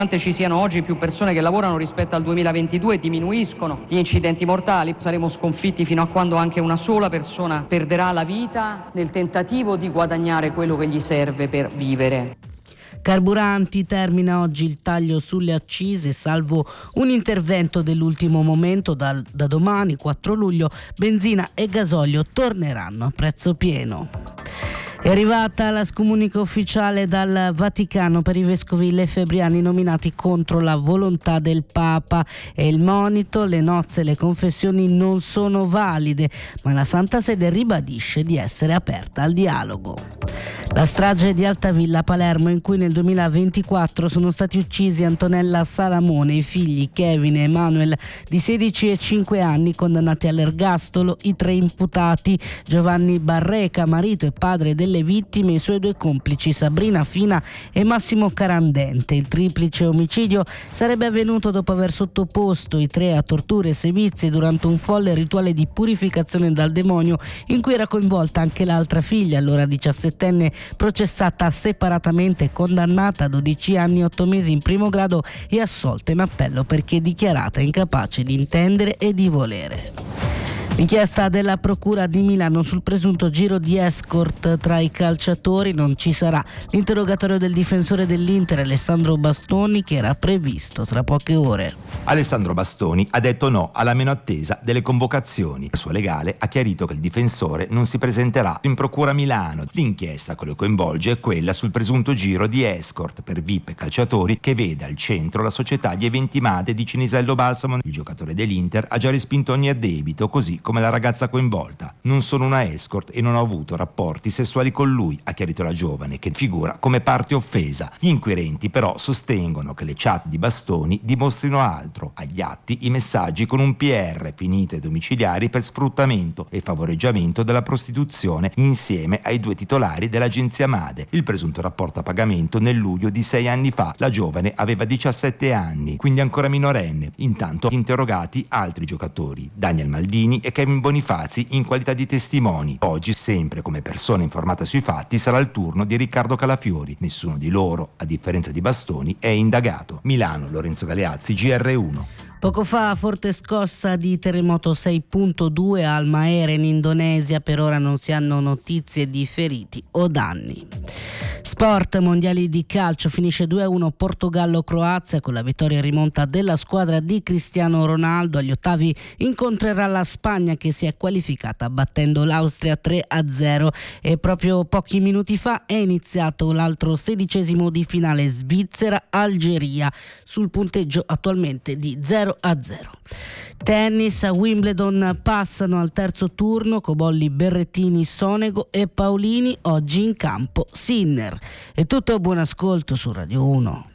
Ci siano oggi più persone che lavorano rispetto al 2022, diminuiscono gli incidenti mortali, saremo sconfitti fino a quando anche una sola persona perderà la vita nel tentativo di guadagnare quello che gli serve per vivere. Carburanti, termina oggi il taglio sulle accise, salvo un intervento dell'ultimo momento. Da domani 4 luglio benzina e gasolio torneranno a prezzo pieno. È arrivata la scomunica ufficiale dal Vaticano per i vescovi lefebbriani nominati contro la volontà del Papa. E il monito: le nozze e le confessioni non sono valide, ma la Santa Sede ribadisce di essere aperta al dialogo. La strage di Altavilla a Palermo, in cui nel 2024 sono stati uccisi Antonella Salamone e i figli Kevin e Emanuel di 16 e 5 anni, condannati all'ergastolo i 3 imputati: Giovanni Barreca, marito e padre delle vittime, e i suoi 2 complici Sabrina Fina e Massimo Carandente. Il triplice omicidio sarebbe avvenuto dopo aver sottoposto i 3 a torture e sevizie durante un folle rituale di purificazione dal demonio in cui era coinvolta anche l'altra figlia, allora 17enne, processata separatamente e condannata a 12 anni e 8 mesi in primo grado e assolta in appello perché dichiarata incapace di intendere e di volere. Inchiesta della Procura di Milano sul presunto giro di escort tra i calciatori. Non ci sarà l'interrogatorio del difensore dell'Inter Alessandro Bastoni, che era previsto tra poche ore. Alessandro Bastoni ha detto no alla meno attesa delle convocazioni. Il suo legale ha chiarito che il difensore non si presenterà in Procura Milano. L'inchiesta che lo coinvolge è quella sul presunto giro di escort per VIP e calciatori che vede al centro la società di eventi Made di Cinisello Balsamo. Il giocatore dell'Inter ha già respinto ogni addebito, così come la ragazza coinvolta. Non sono una escort e non ho avuto rapporti sessuali con lui, ha chiarito la giovane, che figura come parte offesa. Gli inquirenti però sostengono che le chat di Bastoni dimostrino altro. Agli atti i messaggi con un PR finito ai domiciliari per sfruttamento e favoreggiamento della prostituzione insieme ai 2 titolari dell'agenzia Made. Il presunto rapporto a pagamento nel luglio di 6 anni fa. La giovane aveva 17 anni, quindi ancora minorenne. Intanto interrogati altri giocatori, Daniel Maldini e Kevin Bonifazi, in qualità di testimoni. Oggi, sempre come persona informata sui fatti, sarà il turno di Riccardo Calafiori. Nessuno di loro, a differenza di Bastoni, è indagato. Milano, Lorenzo Galeazzi, GR1. Poco fa forte scossa di terremoto 6.2 a Halmahera in Indonesia. Per ora non si hanno notizie di feriti o danni. Sport, mondiali di calcio, finisce 2-1 Portogallo-Croazia con la vittoria in rimonta della squadra di Cristiano Ronaldo. Agli ottavi incontrerà la Spagna, che si è qualificata battendo l'Austria 3-0, e proprio pochi minuti fa è iniziato l'altro 16° di finale Svizzera-Algeria, sul punteggio attualmente di 0-0. Tennis, a Wimbledon passano al terzo turno Cobolli, Berrettini, Sonego e Paolini. Oggi in campo Sinner. È tutto, buon ascolto su Radio 1.